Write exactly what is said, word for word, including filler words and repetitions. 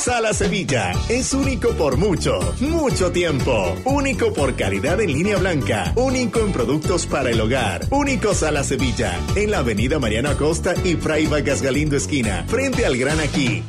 Sala Sevilla es único por mucho, mucho tiempo. Único por calidad en línea blanca. Único en productos para el hogar. Único Sala Sevilla, en la avenida Mariano Acosta y Fray Vargas Galindo esquina, frente al Gran Aquí.